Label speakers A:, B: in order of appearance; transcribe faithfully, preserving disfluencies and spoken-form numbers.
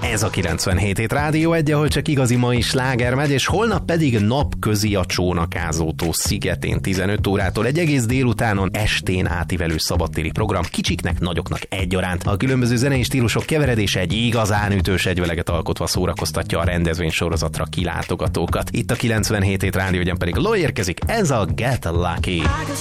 A: Ez a kilencvenhét hét Rádió egy, ahol csak igazi mai sláger megy, és holnap pedig napközi a Csónakázótó szigetén tizenöt órától egy egész délutánon estén átívelő szabadtéri program kicsiknek, nagyoknak egyaránt. A különböző zenei stílusok keveredése egy igazán ütős egyveleget alkotva szórakoztatja a rendezvény sorozatra kilátogatókat. Itt a kilencvenhét hét Rádió, ugyan pedig Lo érkezik, ez a Get Lucky.